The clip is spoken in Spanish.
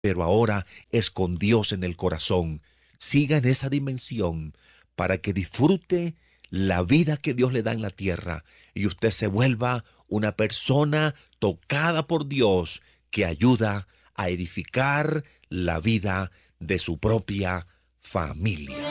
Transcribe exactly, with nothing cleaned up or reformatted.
pero ahora es con Dios en el corazón. Siga en esa dimensión para que disfrute la vida que Dios le da en la tierra y usted se vuelva una persona tocada por Dios que ayuda a edificar la vida de su propia familia.